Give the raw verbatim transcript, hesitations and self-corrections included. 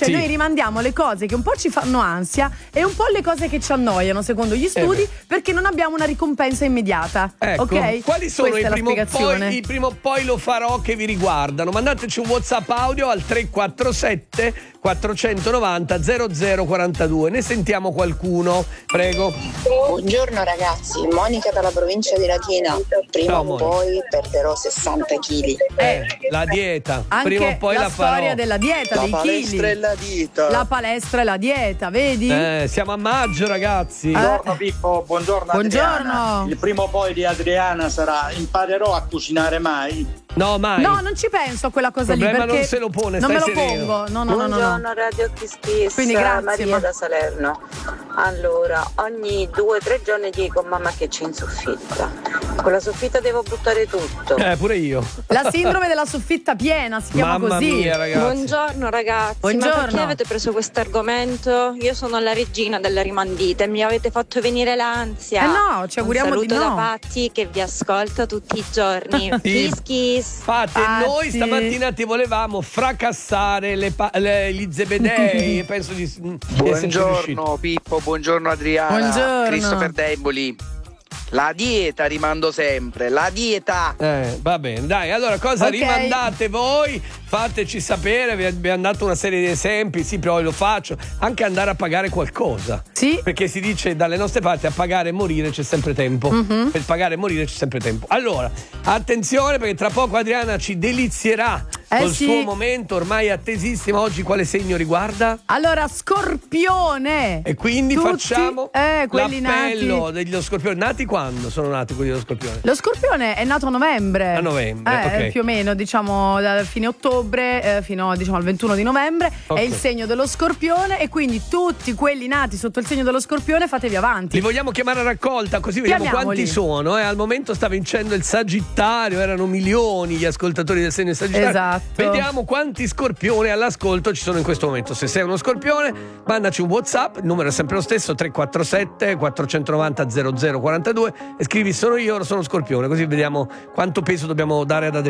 sì. noi rimandiamo le cose che un po' ci fanno ansia e un po' le cose che ci annoiano, secondo gli studi, eh perché non abbiamo una ricompensa immediata. Ecco, ok? quali sono Questa i primo, spiegazione. poi, i primo poi lo farò che vi riguardano? Mandateci un WhatsApp audio al tre quattro sette quattrocentonovanta zero zero quarantadue. Ne sentiamo qualcuno, prego. Buongiorno ragazzi, Monica dalla provincia di Latina. Prima Ciao, o Monica. poi perderò sessanta chili. Eh, la dieta. Anche Prima o poi la, la farò. storia della dieta, La dei palestra chili. e la dieta. La palestra e la dieta, vedi? Eh, siamo a maggio, ragazzi. Buongiorno Pippo, buongiorno Adriana. Buongiorno. Il primo poi di Adriana sarà: imparerò a cucinare mai? No, mai. No, non ci penso a quella cosa Il lì problema perché non se lo pone, non me lo stai sereno. pongo. No, no, no, no, no. Buongiorno Radio Kiss Kiss, Quindi grazie, Maria ma- da Salerno. Allora, ogni due o tre giorni dico mamma che c'è in soffitta. Con la soffitta devo buttare tutto. Eh, pure io. La sindrome della soffitta piena si chiama Mamma così. mia, ragazzi. Buongiorno ragazzi, Buongiorno. ma perché avete preso questo argomento? Io sono la regina delle rimandite, mi avete fatto venire l'ansia. Eh no, ci auguriamo Un di saluto no. da Patti che vi ascolta tutti i giorni. Sì. Kiss kiss. Fate, noi Patti. stamattina ti volevamo fracassare le pa- le- gli zebedei e penso di, di esserci riusciti. Buongiorno Pippo, buongiorno Adriana. Buongiorno. Christopher Demboli. La dieta rimando sempre, la dieta. Eh, va bene, dai, allora cosa Ok. rimandate voi? Fateci sapere, vi abbiamo dato una serie di esempi, sì, però lo faccio. Anche andare a pagare qualcosa. Sì. Perché si dice dalle nostre parti a pagare e morire c'è sempre tempo. Mhm. Per pagare e morire c'è sempre tempo. Allora, attenzione perché tra poco Adriana ci delizierà Eh col sì. suo momento ormai attesissimo. Oggi quale segno riguarda? Allora, Scorpione. E quindi Tutti, facciamo eh, quelli l'appello nati. degli scorpioni. Nati quando sono nati quelli dello scorpione? Lo Scorpione è nato a novembre. A novembre, eh, ok. più o meno, diciamo, da fine ottobre eh, fino diciamo, al ventuno di novembre. Ok. È il segno dello Scorpione e quindi tutti quelli nati sotto il segno dello Scorpione fatevi avanti. Li vogliamo chiamare a raccolta così vediamo Chiamiamoli. quanti sono. Eh? Al momento sta vincendo il Sagittario, erano milioni gli ascoltatori del segno Sagittario. Esatto. Vediamo quanti scorpioni all'ascolto ci sono in questo momento. Se sei uno scorpione, mandaci un WhatsApp, il numero è sempre lo stesso, tre quattro sette quattrocentonovanta zero zero quarantadue e scrivi sono io, sono scorpione, così vediamo quanto peso dobbiamo dare ad Adriano.